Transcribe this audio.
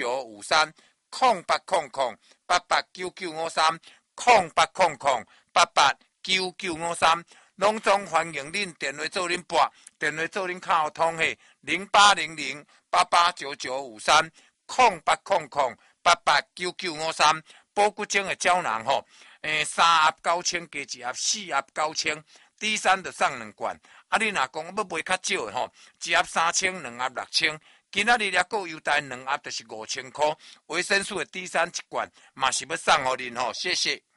08008899530800889953，拢总欢迎恁电话做恁拨，电话做恁卡通嘿，08008899530800889953，保骨精的胶囊吼，3盒9000加一盒4盒9000。第三就送2罐，你若讲要买较少的吼，一盒3000，2盒6000，今仔日也够优待2盒就是5000块。维生素的第三1罐嘛是要送互恁吼，谢谢。